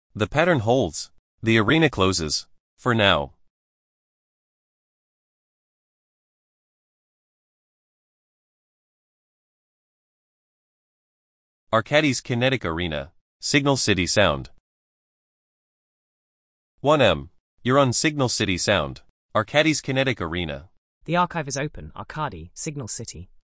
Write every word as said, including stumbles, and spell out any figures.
The pattern holds. The arena closes. For now. Arcadis Kinetic Arena. Signal City Sound. one M. You're on Signal City Sound. Arcadis Kinetic Arena. The archive is open. Arcadi, Signal City.